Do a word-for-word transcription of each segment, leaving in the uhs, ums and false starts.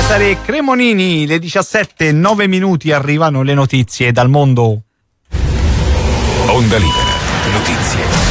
Cesare Cremonini. Le diciassette e nove minuti, arrivano le notizie dal mondo. Onda Libera, notizie.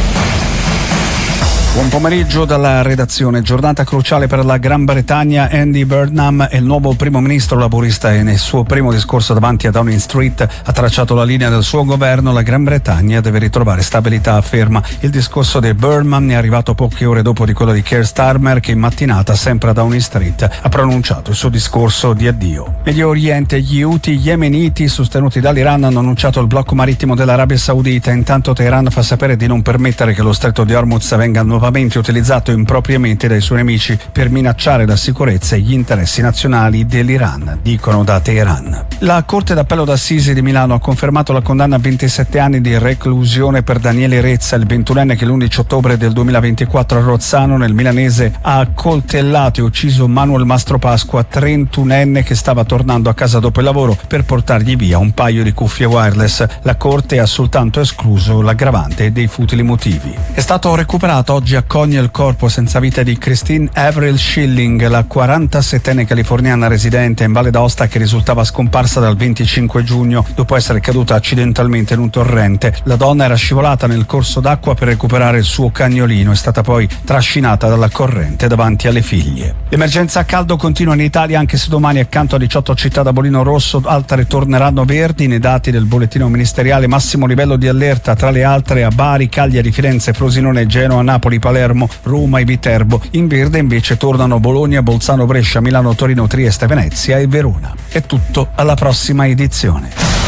Buon pomeriggio dalla redazione. Giornata cruciale per la Gran Bretagna. Andy Burnham è il nuovo primo ministro laburista e nel suo primo discorso davanti a Downing Street ha tracciato la linea del suo governo. La Gran Bretagna deve ritrovare stabilità, afferma. Il discorso di Burnham è arrivato poche ore dopo di quello di Keir Starmer, che in mattinata, sempre a Downing Street, ha pronunciato il suo discorso di addio. Medio Oriente, gli Houthi yemeniti sostenuti dall'Iran hanno annunciato il blocco marittimo dell'Arabia Saudita. Intanto Teheran fa sapere di non permettere che lo stretto di Hormuz venga nuovamente utilizzato impropriamente dai suoi nemici per minacciare la sicurezza e gli interessi nazionali dell'Iran, dicono da Teheran. La Corte d'Appello d'Assisi di Milano ha confermato la condanna a ventisette anni di reclusione per Daniele Rezza, il ventunenne che l'undici ottobre del duemilaventiquattro a Rozzano, nel milanese, ha accoltellato e ucciso Manuel Mastropasqua, trentunenne che stava tornando a casa dopo il lavoro, per portargli via un paio di cuffie wireless. La Corte ha soltanto escluso l'aggravante dei futili motivi. È stato recuperato oggi a Cogne il corpo senza vita di Christine Avril Schilling, la quarantasettenne californiana residente in Valle d'Aosta, che risultava scomparsa dal venticinque giugno dopo essere caduta accidentalmente in un torrente. La donna era scivolata nel corso d'acqua per recuperare il suo cagnolino, è stata poi trascinata dalla corrente davanti alle figlie. L'emergenza caldo continua in Italia, anche se domani accanto a diciotto città da bollino rosso, altre torneranno verdi. Nei dati del bollettino ministeriale, massimo livello di allerta tra le altre a Bari, Cagliari, Firenze, Frosinone, Genova, Napoli, Palermo, Roma e Viterbo. In verde invece tornano Bologna, Bolzano, Brescia, Milano, Torino, Trieste, Venezia e Verona. È tutto, alla prossima edizione.